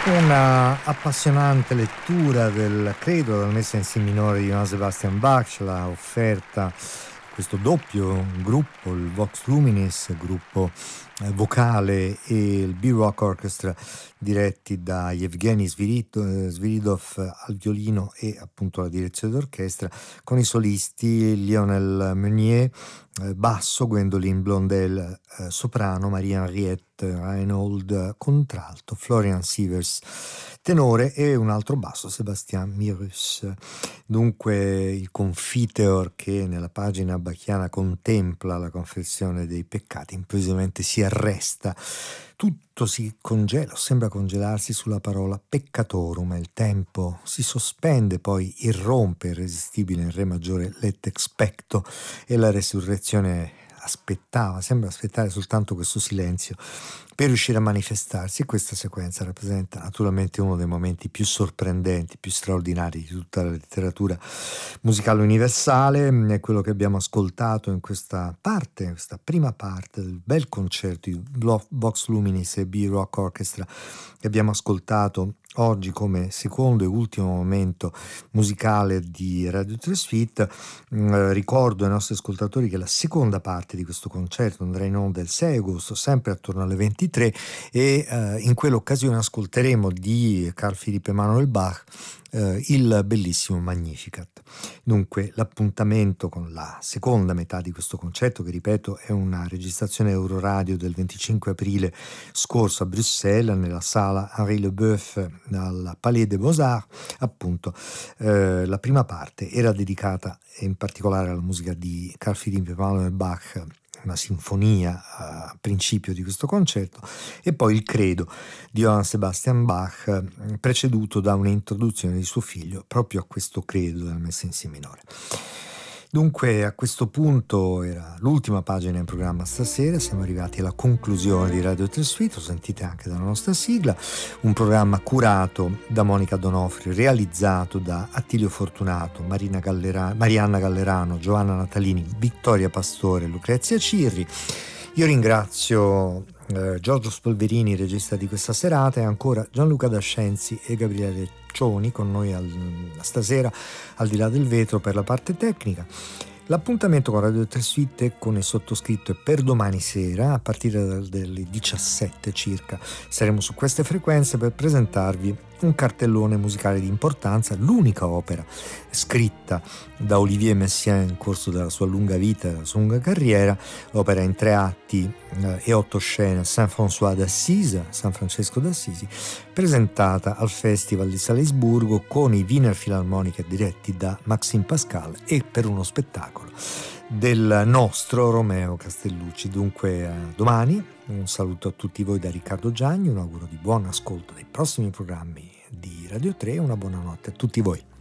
Una appassionante lettura del credo dalla messa in si minore di Johann Sebastian Bach ce l'ha offerta questo doppio gruppo, il Vox Luminis, gruppo vocale, e il B-Rock Orchestra, diretti da Yevgeny Sviridov al violino e appunto la direzione d'orchestra, con i solisti Lionel Meunier basso, Gwendoline Blondel soprano, Maria Henriette Reinhold contralto, Florian Sievers tenore e un altro basso, Sebastian Mirus. Dunque il confiteor che nella pagina bachiana contempla la confessione dei peccati improvvisamente si arresta, tutto si congela, sembra congelarsi sulla parola peccatorum, e il tempo si sospende, poi irrompe irresistibile in re maggiore let expecto, e la resurrezione sembra aspettare soltanto questo silenzio per riuscire a manifestarsi, e questa sequenza rappresenta naturalmente uno dei momenti più sorprendenti, più straordinari di tutta la letteratura musicale universale. È quello che abbiamo ascoltato in questa prima parte del bel concerto di Vox Luminis e B-Rock Orchestra che abbiamo ascoltato oggi come secondo e ultimo momento musicale di Radio 3 Suite. Ricordo ai nostri ascoltatori che la seconda parte di questo concerto andrà in onda il 6 agosto, sempre attorno alle 23, e in quell'occasione ascolteremo di Carl Philipp Emanuel Bach il bellissimo Magnificat. Dunque l'appuntamento con la seconda metà di questo concerto, che ripeto è una registrazione Euroradio del 25 aprile scorso a Bruxelles, nella sala Henri Leboeuf al Palais des Beaux-Arts, appunto la prima parte era dedicata in particolare alla musica di Carl Philipp Emanuel Bach, una sinfonia a principio di questo concerto, e poi il credo di Johann Sebastian Bach, preceduto da un'introduzione di suo figlio proprio a questo credo della messa in si minore. Dunque a questo punto era l'ultima pagina in programma stasera, siamo arrivati alla conclusione di Radio 3 Suite, lo sentite anche dalla nostra sigla, un programma curato da Monica Donofrio, realizzato da Attilio Fortunato, Marianna Gallerano, Giovanna Natalini, Vittoria Pastore, Lucrezia Cirri. Io ringrazio Giorgio Spolverini, regista di questa serata, e ancora Gianluca Dascenzi e Gabriele Cioni con noi stasera al di là del vetro per la parte tecnica. L'appuntamento con Radio 3 Suite e con il sottoscritto è per domani sera a partire dalle 17 circa. Saremo su queste frequenze per presentarvi un cartellone musicale di importanza, l'unica opera scritta da Olivier Messiaen in corso della sua lunga vita e della sua lunga carriera, l'opera in 3 atti e 8 scene, San Francesco d'Assisi, presentata al Festival di Salisburgo con i Wiener Philharmoniker diretti da Maxime Pascal e per uno spettacolo del nostro Romeo Castellucci. Dunque domani un saluto a tutti voi da Riccardo Gianni, un auguro di buon ascolto dei prossimi programmi di Radio 3 e una buonanotte a tutti voi.